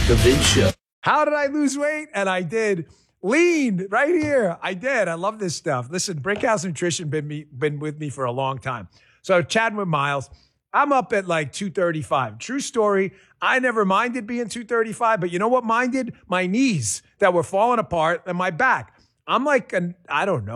The Vince Show. How did I lose weight? And I did. Lean right here. I did. I love this stuff. Listen, Brickhouse Nutrition been with me for a long time. So chatting with Miles, I'm up at like 235. True story. I never minded being 235, but you know what minded? My knees that were falling apart and my back. I'm like, I don't know.